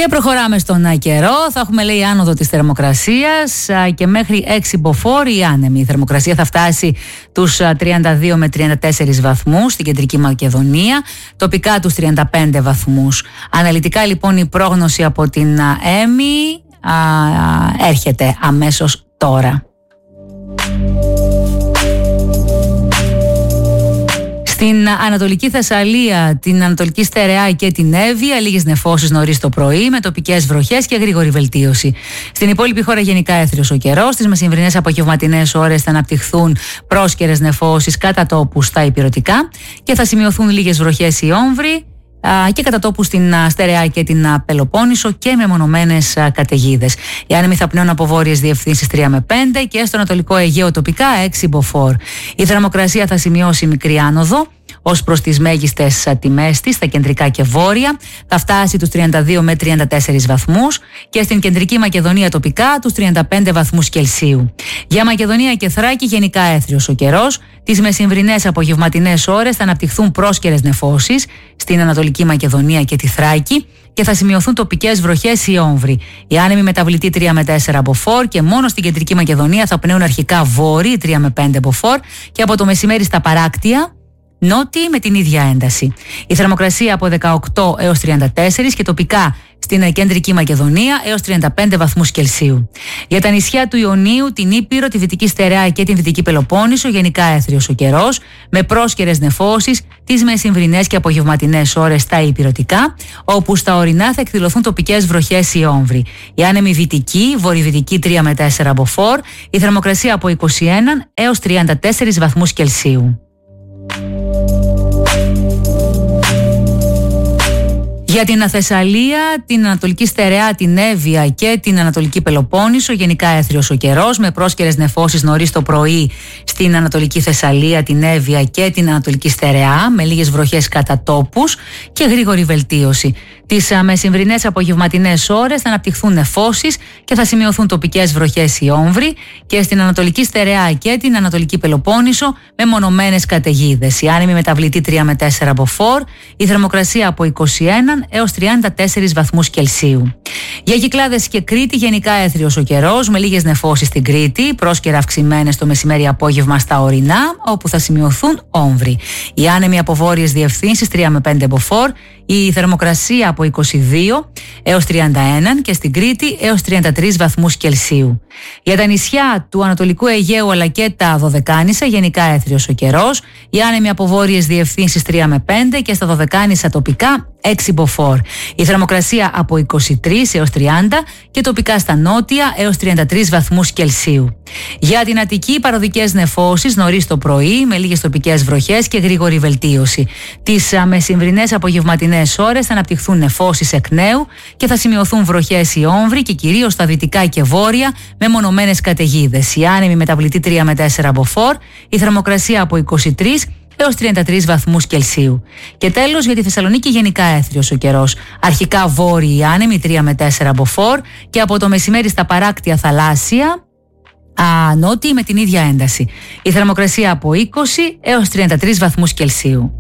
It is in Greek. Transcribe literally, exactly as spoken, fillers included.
προχωράμε στον καιρό. Θα έχουμε, λέει, άνοδο της θερμοκρασίας και μέχρι έξι μποφόρ η άνεμη. Η θερμοκρασία θα φτάσει τους τριάντα δύο με τριάντα τέσσερις βαθμούς στην Κεντρική Μακεδονία, τοπικά τους τριάντα πέντε βαθμούς. Αναλυτικά, λοιπόν, η πρόγνωση από την ΕΜΗ α, έρχεται αμέσως τώρα. Στην Ανατολική Θεσσαλία, την Ανατολική Στερεά και την Εύβοια, λίγες νεφώσεις νωρίς το πρωί, με τοπικές βροχές και γρήγορη βελτίωση. Στην υπόλοιπη χώρα γενικά έθριος ο καιρός. Στις μεσημβρινές απογευματινές ώρες θα αναπτυχθούν πρόσκαιρες νεφώσεις κατά τόπου στα ηπειρωτικά και θα σημειωθούν λίγες βροχές ή όμβροι και κατά τόπου στην Στερεά και την Πελοπόννησο και μεμονωμένες καταιγίδες. Οι άνεμοι θα πνέουν από βόρειες διευθύνσεις τρία με πέντε και στο Ανατολικό Αιγαίο τοπικά έξι μποφόρ. Η θερμοκρασία θα σημειώσει μικρή άνοδο ως προς τις μέγιστες τιμές της στα κεντρικά και βόρεια. Θα φτάσει τους τριάντα δύο με τριάντα τέσσερις βαθμούς και στην Κεντρική Μακεδονία τοπικά τους τριάντα πέντε βαθμούς Κελσίου. Για Μακεδονία και Θράκη γενικά έθριος ο καιρός. Τις μεσημβρινές απογευματινές ώρες θα αναπτυχθούν πρόσκαιρες νεφώσεις στην Ανατολική Μακεδονία και τη Θράκη και θα σημειωθούν τοπικές βροχές ή όμβροι. Οι άνεμοι μεταβλητοί τρία με τέσσερα μποφόρ και μόνο στην Κεντρική Μακεδονία θα πνέουν αρχικά βόρειοι τρία με πέντε μποφόρ και από το μεσημέρι στα παράκτια νότιοι με την ίδια ένταση. Η θερμοκρασία από δεκαοκτώ έως τριάντα τέσσερα και τοπικά στην Κεντρική Μακεδονία έως τριάντα πέντε βαθμούς Κελσίου. Για τα νησιά του Ιωνίου, την Ήπειρο, τη Δυτική Στερεά και την Δυτική Πελοπόννησο γενικά έθριος ο καιρός, με πρόσκαιρες νεφώσεις τις μεσημβρινές και απογευματινές ώρες στα ηπειρωτικά, όπου στα ορεινά θα εκδηλωθούν τοπικές βροχές ή όμβροι. Η άνεμη δυτική, βορειοδυτική τρία με τέσσερα μποφόρ, η θερμοκρασία από είκοσι ένα έως τριάντα τέσσερις βαθμούς Κελσίου. Για την Θεσσαλία, την Ανατολική Στερεά, την Εύβοια και την Ανατολική Πελοπόννησο γενικά έθριος ο καιρός, με πρόσκαιρες νεφώσεις νωρίς το πρωί στην Ανατολική Θεσσαλία, την Εύβοια και την Ανατολική Στερεά, με λίγες βροχές κατά τόπους και γρήγορη βελτίωση. Τις μεσημβρινές απογευματινές ώρες θα αναπτυχθούν νεφώσεις και θα σημειωθούν τοπικές βροχές ή όμβροι και στην Ανατολική Στερεά και την Ανατολική Πελοπόννησο με μονομένες καταιγίδες. Η άνεμη μεταβλητή τρία με τέσσερα μποφόρ, η θερμοκρασία από είκοσι ένα έως τριάντα τέσσερις βαθμούς Κελσίου. Για Κυκλάδες και Κρήτη γενικά έθριος ο καιρός, με λίγες νεφώσεις στην Κρήτη, πρόσκαιρα αυξημένες το μεσημέρι απόγευμα στα ορεινά, όπου θα σημειωθούν όμβροι. Οι άνεμοι από βόρειες διευθύνσεις τρία με πέντε μποφόρ, η θερμοκρασία από είκοσι δύο έως τριάντα ένα και στην Κρήτη έως τριάντα τρεις βαθμούς Κελσίου. Για τα νησιά του Ανατολικού Αιγαίου αλλά και τα Δωδεκάνησα γενικά έθριος ο καιρός, οι άνεμοι από βόρειες διευθύνσεις τρία με πέντε και στα Δωδεκάνησα τοπικά έξι μποφόρ. Η θερμοκρασία από είκοσι τρία έως τριάντα και τοπικά στα νότια έως τριάντα τρεις βαθμούς Κελσίου. Για την Αττική, παροδικές νεφώσεις νωρίς το πρωί με λίγες τοπικές βροχές και γρήγορη βελτίωση. Τις μεσημβρινές απογευματινές ώρες θα αναπτυχθούν νεφώσεις εκ νέου και θα σημειωθούν βροχές ή όμβροι και κυρίως στα δυτικά και βόρεια με μονομένες καταιγίδες. Η άνεμη μεταβλητή τρία με τέσσερα μποφόρ, η θερμοκρασία από είκοσι τρία έως τριάντα τρεις βαθμούς Κελσίου. Και τέλος, για τη Θεσσαλονίκη γενικά έθριος ο καιρός. Αρχικά βόρειοι άνεμοι τρία με τέσσερα μποφόρ και από το μεσημέρι στα παράκτια θαλάσσια νότιοι με την ίδια ένταση. Η θερμοκρασία από είκοσι έως τριάντα τρεις βαθμούς Κελσίου.